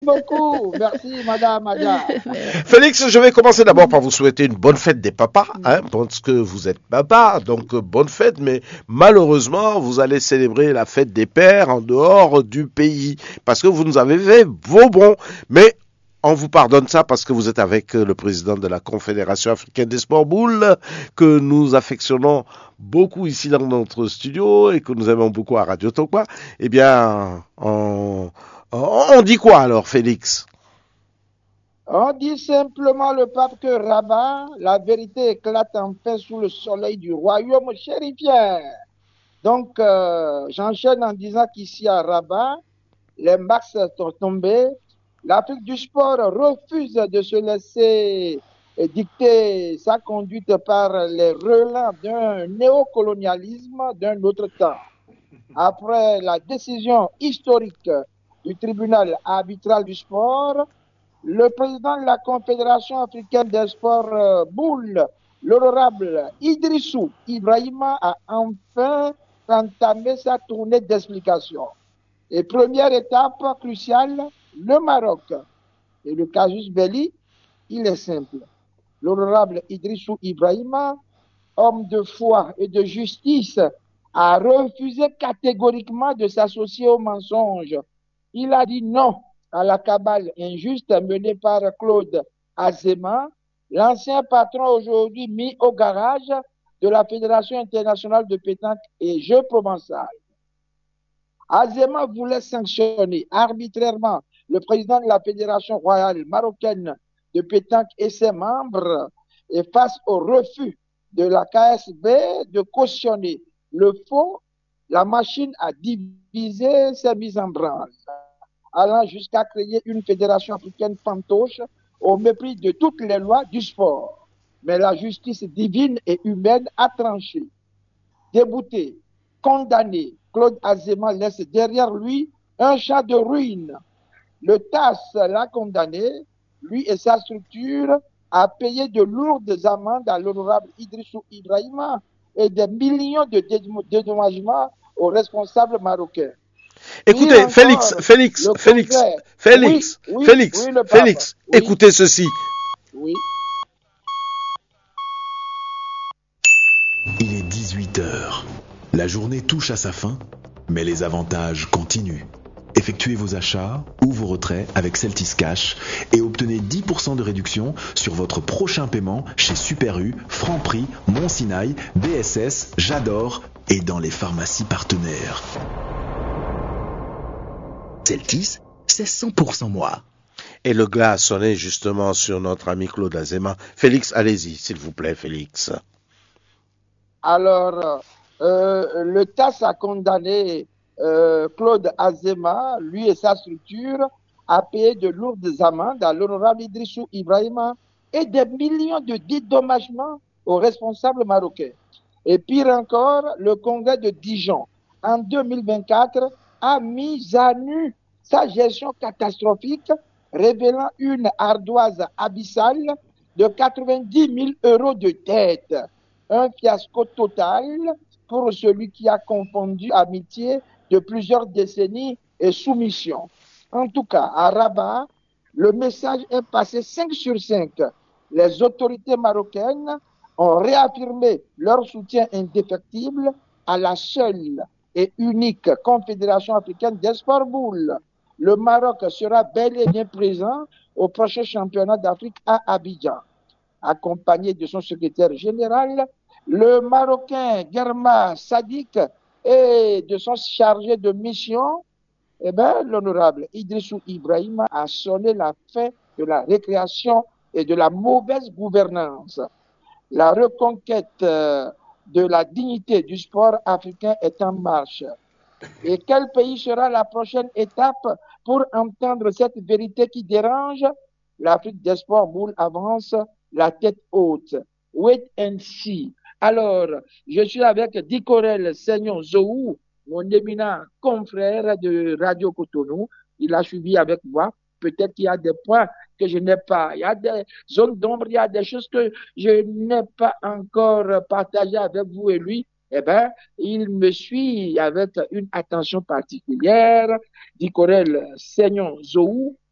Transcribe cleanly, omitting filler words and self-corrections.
beaucoup. Merci, Madame Aja. Félix, je vais commencer d'abord par vous souhaiter une bonne fête des papas, hein, parce que vous êtes papa, donc bonne fête, mais malheureusement, vous allez célébrer la fête des pères en dehors du pays, parce que vous nous avez fait vos bons, mais on vous pardonne ça parce que vous êtes avec le président de la Confédération africaine des sports boules, que nous affectionnons beaucoup ici dans notre studio et que nous aimons beaucoup à Radio Tokwa. Eh bien, on dit quoi alors, Félix? On dit simplement le pape que Rabat, la vérité éclate enfin sous le soleil du royaume chérifien. Donc, j'enchaîne en disant qu'ici à Rabat, les marques sont tombées. L'Afrique du sport refuse de se laisser dicter sa conduite par les relents d'un néocolonialisme d'un autre temps. Après la décision historique du tribunal arbitral du sport, le président de la Confédération africaine des sports boules, l'honorable Idrissou Ibrahima, a enfin entamé sa tournée d'explication. Et première étape cruciale, le Maroc. Et le casus belli, il est simple. L'honorable Idrissou Ibrahima, homme de foi et de justice, a refusé catégoriquement de s'associer au mensonge. Il a dit non à la cabale injuste menée par Claude Azema, l'ancien patron aujourd'hui mis au garage de la Fédération internationale de pétanque et jeux provençal. Azema voulait sanctionner arbitrairement le président de la Fédération royale marocaine de pétanque et ses membres, et face au refus de la KSB de cautionner le faux, la machine a divisé ses mises en branle, allant jusqu'à créer une fédération africaine fantoche au mépris de toutes les lois du sport. Mais la justice divine et humaine a tranché. Débouté, condamné, Claude Azema laisse derrière lui un champ de ruines. Le TAS l'a condamné, lui et sa structure, à payer de lourdes amendes à l'honorable Idrissou Ibrahima et des millions de dédommagements aux responsables marocains. Écoutez, Félix, écoutez ceci. Oui. Il est 18h. La journée touche à sa fin, mais les avantages continuent. Effectuez vos achats ou vos retraits avec Celtis Cash et obtenez 10% de réduction sur votre prochain paiement chez Super U, Franprix, Mont Sinaï, BSS, J'adore et dans les pharmacies partenaires. Celtis, c'est 100% moi. Et le glas a sonné justement sur notre ami Claude Azema. Félix, allez-y, s'il vous plaît, Félix. Alors, le TAS a condamné Claude Azema, lui et sa structure, à payer de lourdes amendes à l'honorable Idrissou Ibrahima et des millions de dédommagements aux responsables marocains. Et pire encore, le congrès de Dijon, en 2024, a mis à nu sa gestion catastrophique, révélant une ardoise abyssale de 90 000 euros de dette. Un fiasco total pour celui qui a confondu amitié de plusieurs décennies et soumission. En tout cas, à Rabat, le message est passé 5 sur 5. Les autorités marocaines ont réaffirmé leur soutien indéfectible à la seule et unique Confédération africaine des sports boules. Le Maroc sera bel et bien présent au prochain championnat d'Afrique à Abidjan. Accompagné de son secrétaire général, le Marocain Germa Sadik, et de son chargé de mission, l'honorable Idrissou Ibrahima a sonné la fin de la récréation et de la mauvaise gouvernance. La reconquête de la dignité du sport africain est en marche. Et quel pays sera la prochaine étape pour entendre cette vérité qui dérange? L'Afrique des sports boules avance la tête haute. Wait and see. Alors, je suis avec Dicorel Seignon Zou, mon éminent confrère de Radio Cotonou. Il a suivi avec moi. Peut-être qu'il y a des points que je n'ai pas. Il y a des zones d'ombre, il y a des choses que je n'ai pas encore partagées avec vous et lui. Il me suit avec une attention particulière. Dicorel Seignon Zou,